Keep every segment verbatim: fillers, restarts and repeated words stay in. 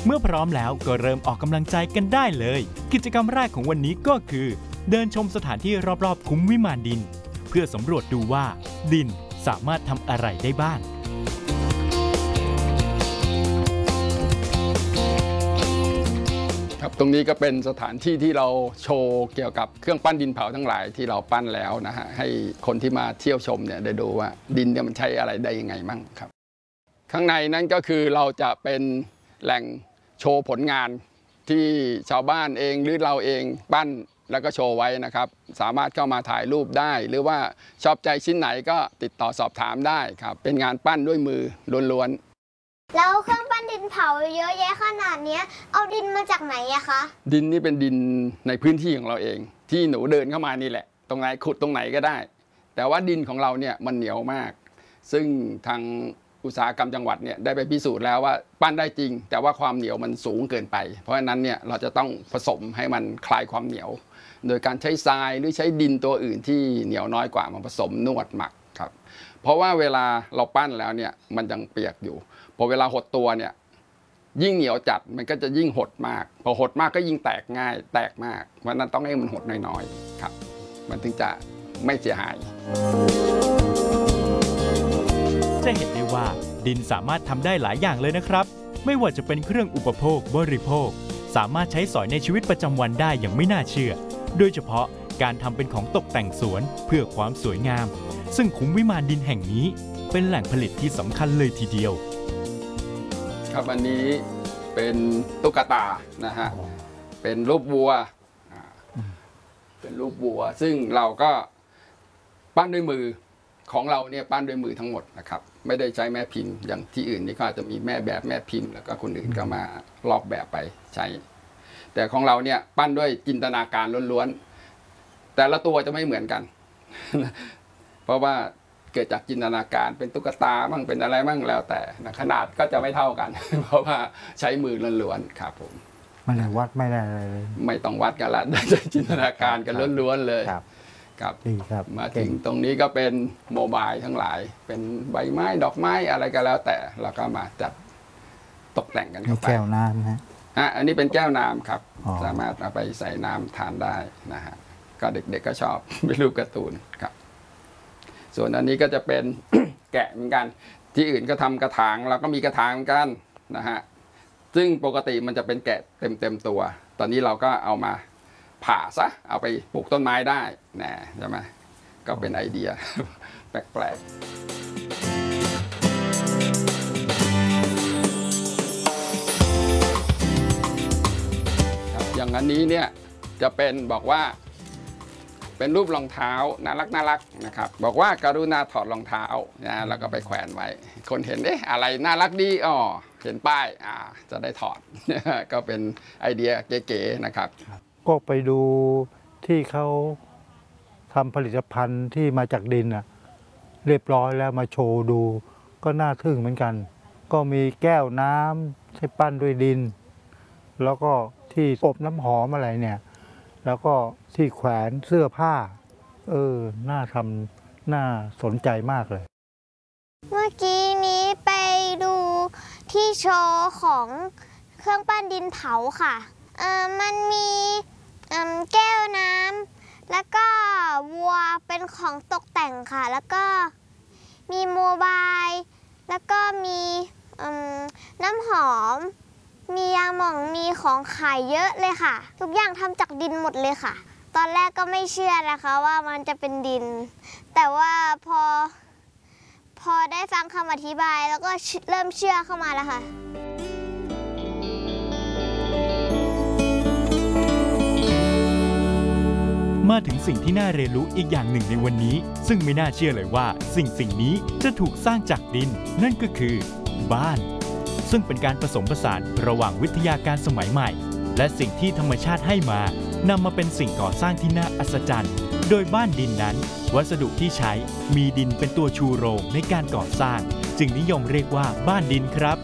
เมื่อพร้อมแล้วก็เริ่มออกกำลังใจกันได้เลยกิจกรรมแรกของวันนี้ก็คือเดินชมสถานที่รอบๆคุ้มวิมานดินเพื่อสำรวจดูว่าดินสามารถทำอะไรได้บ้างครับตรงนี้ก็เป็นสถานที่ที่เราโชว์เกี่ยวกับเครื่องปั้นดินเผาทั้งหลายที่เราปั้นแล้วนะฮะให้คนที่มาเที่ยวชมเนี่ยได้ดูว่าดินเนี่ยมันใช้อะไรได้ยังไงมั่งครับข้างในนั้นก็คือเราจะเป็นแหล่งโชว์ผลงานที่ชาวบ้านเองหรือเราเองปั้นแล้วก็โชว์ไว้นะครับสามารถเข้ามาถ่ายรูปได้หรือว่าชอบใจชิ้นไหนก็ติดต่อสอบถามได้ครับเป็นงานปั้นด้วยมือล้วนๆแล้วเครื่องปั้นดินเผาเยอะแยะขนาดนี้เอาดินมาจากไหนอะคะดินนี่เป็นดินในพื้นที่ของเราเองที่หนูเดินเข้ามานี่แหละตรงไหนขุดตรงไหนก็ได้แต่ว่าดินของเราเนี่ยมันเหนียวมากซึ่งทางอุตสาหกรรมจังหวัดเนี่ยได้ไปพิสูจน์แล้วว่าปั้นได้จริงแต่ว่าความเหนียวมันสูงเกินไปเพราะฉะนั้นเนี่ยเราจะต้องผสมให้มันคลายความเหนียวโดยการใช้ทรายหรือใช้ดินตัวอื่นที่เหนียวน้อยกว่ามาผสมนวดหมักครับเพราะว่าเวลาเราปั้นแล้วเนี่ยมันยังเปียกอยู่พอเวลาหดตัวเนี่ยยิ่งเหนียวจัดมันก็จะยิ่งหดมากพอหดมากก็ยิ่งแตกง่ายแตกมากเพราะนั้นต้องให้มันหดน้อยๆครับมันถึงจะไม่เสียหายจะเห็นได้ว่าดินสามารถทำได้หลายอย่างเลยนะครับไม่ว่าจะเป็นเครื่องอุปโภคบริโภคสามารถใช้สอยในชีวิตประจำวันได้อย่างไม่น่าเชื่อโดยเฉพาะการทำเป็นของตกแต่งสวนเพื่อความสวยงามซึ่งคุ้มวิมานดินแห่งนี้เป็นแหล่งผลิตที่สำคัญเลยทีเดียวครับอันนี้เป็นตุ๊กตานะฮะเป็นรูปวัวเป็นรูปวัวซึ่งเราก็ปั้นด้วยมือของเราเนี่ยปั้นด้วยมือทั้งหมดนะครับไม่ได้ใช้แม่พิมพ์อย่างที่อื่นนี่ก็จะมีแม่แบบแม่พิมพ์แล้วก็คนอื่นก็มาลอกแบบไปใช้แต่ของเราเนี่ยปั้นด้วยจินตนาการล้วนๆแต่ละตัวจะไม่เหมือนกันเพราะว่าเกิดจากจินตนาการเป็นตุ๊กตาบ้างเป็นอะไรบ้างแล้วแต่ขนาดก็จะไม่เท่ากันเพราะว่าใช้มือล้วนๆครับผมไม่ได้วัดไม่ได้อะไรเลยไม่ต้องวัดกันละได้จินตนาการกันล้วนๆเลยครับมาถึงตรงนี้ก็เป็นโมบายทั้งหลายเป็นใบไม้ดอกไม้อะไรก็แล้วแต่เราก็มาจัดตกแต่งกันเข้าไปแก้วน้ำนะฮะอันนี้เป็นแก้วน้ำครับสามารถเอาไปใส่น้ำทานได้นะฮะก็เด็กๆก็ชอบเป็นรูปการ์ตูนครับส่วนอันนี้ก็จะเป็น แกะเหมือนกันที่อื่นก็ทำกระถางเราก็มีกระถางเหมือนกันนะฮะซึ่งปกติมันจะเป็นแกะเต็มเต็มตัวตอนนี้เราก็เอามาผ่าซะเอาไปปลูกต้นไม้ได้นะใช่ไหมก็เป็นไอเดียแปลกๆอย่างอันนี้เนี่ยจะเป็นบอกว่าเป็นรูปรองเท้าน่ารักน่ารักนะครับบอกว่าการุณาถอดรองเท้านะแล้วก็ไปแขวนไว้คนเห็นเอ๊ะอะไรน่ารักดีอ๋อเห็นป้ายอ่าจะได้ถอด ก็เป็นไอเดียเก๋ๆนะครับก็ไปดูที่เขาทำผลิตภัณฑ์ที่มาจากดินอ่ะเรียบร้อยแล้วมาโชว์ดูก็น่าทึ่งเหมือนกันก็มีแก้วน้ำใช้ปั้นด้วยดินแล้วก็ที่อบน้ำหอมอะไรเนี่ยแล้วก็ที่แขวนเสื้อผ้าเออน่าทำน่าสนใจมากเลยเมื่อกี้นี้ไปดูที่โชว์ของเครื่องปั้นดินเผาค่ะเออมันมีแก้วน้ำแล้วก็วัวเป็นของตกแต่งค่ะแล้วก็มีโมบายแล้วก็มีน้ำหอมมียาหม่องมีของขายเยอะเลยค่ะทุกอย่างทำจากดินหมดเลยค่ะตอนแรกก็ไม่เชื่อนะคะว่ามันจะเป็นดินแต่ว่าพอพอได้ฟังคำอธิบายแล้วก็เริ่มเชื่อเข้ามาแล้วค่ะมาถึงสิ่งที่น่าเรียนรู้อีกอย่างหนึ่งในวันนี้ซึ่งไม่น่าเชื่อเลยว่าสิ่งสิ่งนี้จะถูกสร้างจากดินนั่นก็คือบ้านซึ่งเป็นการผสมผสานระหว่างวิทยาการสมัยใหม่และสิ่งที่ธรรมชาติให้มานำมาเป็นสิ่งก่อสร้างที่น่าอัศจรรย์โดยบ้านดินนั้นวัสดุที่ใช้มีดินเป็นตัวชูโรงในการก่อสร้างจึงนิยมเรียกว่าบ้านดินครับ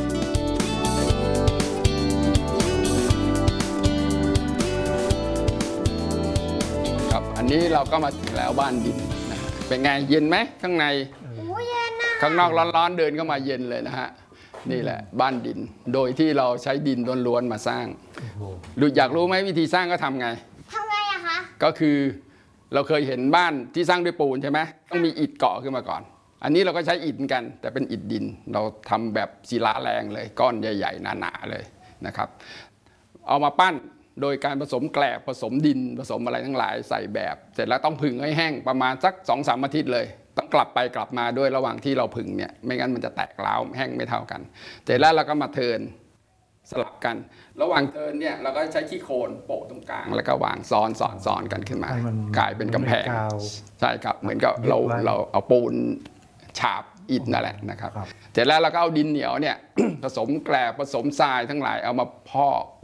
ครับอันนี้เราก็มาถึงแล้วบ้านดินนะเป็นไงเย็นไหมข้างในโอ้เย็นนะข้างนอกร้อนๆเดินเข้ามาเย็นเลยนะฮะนี่แหละบ้านดินโดยที่เราใช้ดินล้วนๆมาสร้างดูอยากรู้ไหมวิธีสร้างก็ทำไงทำไงอะคะก็คือเราเคยเห็นบ้านที่สร้างด้วยปูนใช่ไหมต้องมีอิฐเกาะขึ้นมาก่อน อันนี้เราก็ใช้อิฐเหมือนกันแต่เป็นอิฐดินเราทำแบบศิลาแรงเลยก้อนใหญ่ๆหนาๆเลยนะครับเอามาปั้นโดยการผสมแกลบผสมดินผสมอะไรทั้งหลายใส่แบบ เสร็จแล้วต้องผึ่งให้แห้งประมาณสัก สองสาม อาทิตย์เลยต้องกลับไปกลับมาด้วยระหว่างที่เราผึ่งเนี่ยไม่งั้นมันจะแตกร้าวแห้งไม่เท่ากันเสร็จแล้วเราก็มาเทิร์นสลับกันระหว่างเทิร์นเนี่ยเราก็ใช้ขี้โคลนโปะตรงกลางแล้วก็วางซ้อนซ้อนซ้อนกันขึ้นมาให้มันกลายเป็นกำแพงเป็นกาวใช่ครับเหมือนกับเรายึดไว้เราเอาปูนฉาบอิฐนั่นแหละนะครับครับเสร็จแล้วเราก็เอาดินเหนียวเนี่ย ผสมแกลบผสมทรายทั้งหลายเอามาพอก